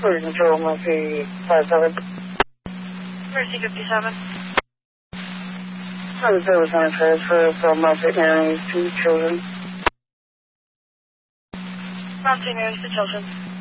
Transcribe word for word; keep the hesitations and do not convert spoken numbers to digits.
Police Control, Murphy five seven. Mercy fifty-seven. I was service on a transfer from Murphy Nannies to children. Mountain Nannies to children.